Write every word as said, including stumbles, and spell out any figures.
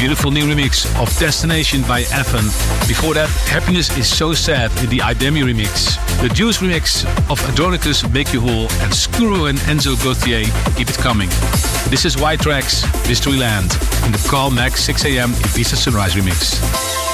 beautiful new remix of Destination by Evan. Before that, Happiness is So Sad in the Idemi remix. The Juice remix of Adronicus, Make You Whole, and Skuru and Enzo Gauthier, Keep It Coming. This is White Tracks, Mysteryland, in the Carl Mack six a.m. Ibiza Sunrise remix.